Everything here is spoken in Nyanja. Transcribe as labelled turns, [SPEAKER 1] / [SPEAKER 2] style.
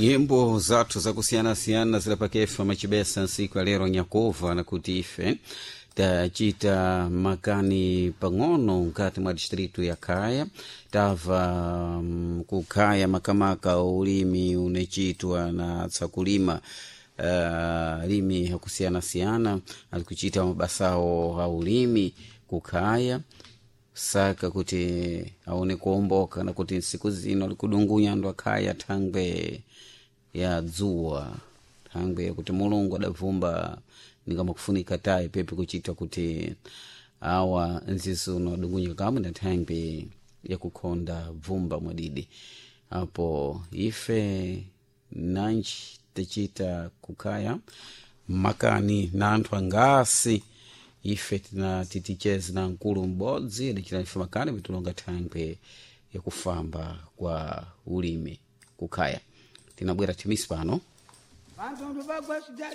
[SPEAKER 1] Nyimbo zathu za kusiyana-siyana zilapakefa machibesa nsiku ya lero Nyakova na kuti ife tachita makani pang'ono nkati mwa distritu ya Kaya. Tava kukaya makamaka ulimi unechitwa na tsakulima limi hakusiyana-siyana alikuchita mabasao haulimi kukaya saka kuti aone kuomboka na kuti siku zino likudungunya ndo akaya thangwe ya dzuwa thangwe kuti mulungu adavumba nikama kufunika tayi pepe kuchita kuti awa nzisuno dungunya kamwe na thangwe ya kukonda vumba mwadidi hapo ife nanji techita kukaya makani na anthu angasi ife tina titichezi na nkulu mbodzi lichina ife makani vitulonga thangwe ya kufamba kwa ulimi kukaya tinabwera timisi pano